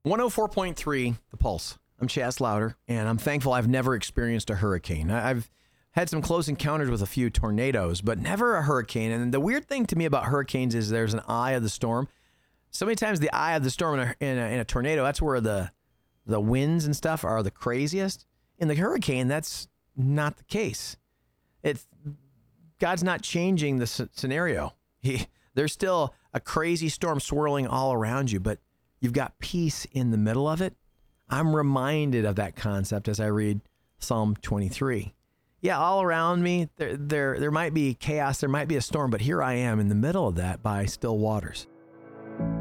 104.3, The Pulse. I'm Chas Louder, and I'm thankful I've never experienced a hurricane. I've had some close encounters with a few tornadoes, but never a hurricane. And the weird thing to me about hurricanes is there's an eye of the storm. So many times the eye of the storm in a tornado, that's where the winds and stuff are the craziest. In the hurricane, that's not the case. God's not changing the scenario. There's still a crazy storm swirling all around you, but you've got peace in the middle of it. I'm reminded of that concept as I read Psalm 23. Yeah, all around me, there might be chaos, there might be a storm, but here I am in the middle of that by still waters.